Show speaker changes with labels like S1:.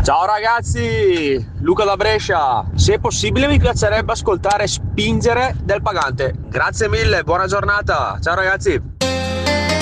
S1: Ciao ragazzi, Luca da Brescia. Se possibile mi piacerebbe ascoltare Spingere del Pagante. Grazie mille, buona giornata. Ciao ragazzi.